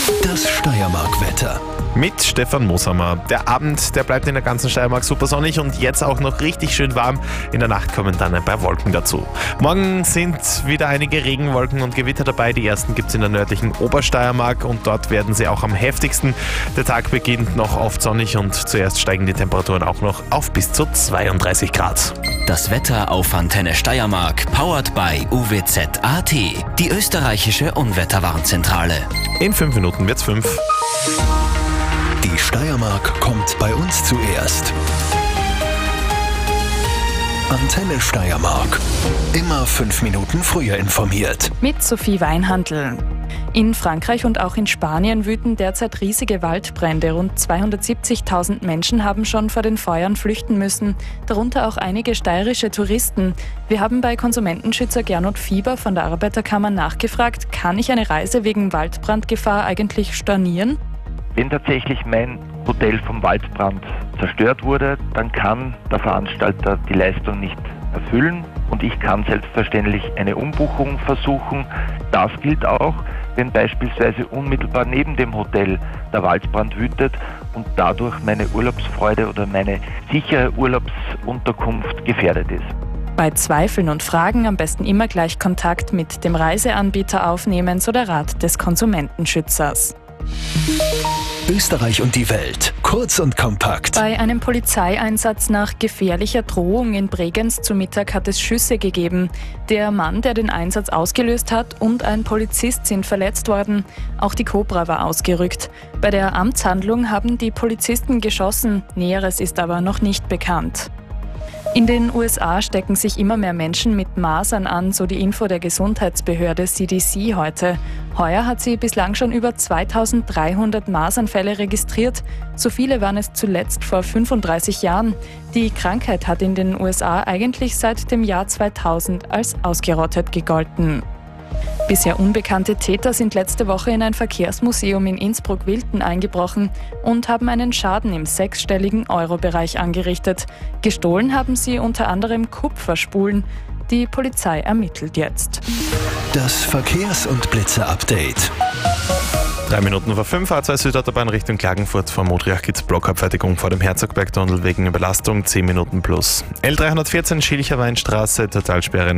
Das Steiermark-Wetter. Mit Stefan Mooshammer. Der Abend, der bleibt in der ganzen Steiermark super sonnig und jetzt auch noch richtig schön warm. In der Nacht kommen dann ein paar Wolken dazu. Morgen sind wieder einige Regenwolken und Gewitter dabei. Die ersten gibt es in der nördlichen Obersteiermark und dort werden sie auch am heftigsten. Der Tag beginnt noch oft sonnig und zuerst steigen die Temperaturen auch noch auf bis zu 32 Grad. Das Wetter auf Antenne Steiermark, powered by UWZ.at, die österreichische Unwetterwarnzentrale. In 5 Minuten wird's 5. Die Steiermark kommt bei uns zuerst. Antenne Steiermark. Immer 5 Minuten früher informiert. Mit Sophie Weinhandl. In Frankreich und auch in Spanien wüten derzeit riesige Waldbrände. Rund 270.000 Menschen haben schon vor den Feuern flüchten müssen, darunter auch einige steirische Touristen. Wir haben bei Konsumentenschützer Gernot Fieber von der Arbeiterkammer nachgefragt, kann ich eine Reise wegen Waldbrandgefahr eigentlich stornieren? Wenn tatsächlich mein Hotel vom Waldbrand zerstört wurde, dann kann der Veranstalter die Leistung nicht erfüllen und ich kann selbstverständlich eine Umbuchung versuchen. Das gilt auch, wenn beispielsweise unmittelbar neben dem Hotel der Waldbrand wütet und dadurch meine Urlaubsfreude oder meine sichere Urlaubsunterkunft gefährdet ist. Bei Zweifeln und Fragen am besten immer gleich Kontakt mit dem Reiseanbieter aufnehmen, so der Rat des Konsumentenschützers. Österreich und die Welt. Kurz und kompakt. Bei einem Polizeieinsatz nach gefährlicher Drohung in Bregenz zu Mittag hat es Schüsse gegeben. Der Mann, der den Einsatz ausgelöst hat, und ein Polizist sind verletzt worden. Auch die Cobra war ausgerückt. Bei der Amtshandlung haben die Polizisten geschossen. Näheres ist aber noch nicht bekannt. In den USA stecken sich immer mehr Menschen mit Masern an, so die Info der Gesundheitsbehörde CDC heute. Heuer hat sie bislang schon über 2300 Masernfälle registriert. So viele waren es zuletzt vor 35 Jahren. Die Krankheit hat in den USA eigentlich seit dem Jahr 2000 als ausgerottet gegolten. Bisher unbekannte Täter sind letzte Woche in ein Verkehrsmuseum in Innsbruck-Wilten eingebrochen und haben einen Schaden im 6-stelligen Euro-Bereich angerichtet. Gestohlen haben sie unter anderem Kupferspulen. Die Polizei ermittelt jetzt. Das Verkehrs- und Blitze-Update. 3 Minuten vor 5, A2 Südautobahn Richtung Klagenfurt. Vor Modriach gibt's Blockabfertigung vor dem Herzogberg-Tunnel wegen Überlastung, 10 Minuten plus. L314 Schilcher Weinstraße, Totalsperre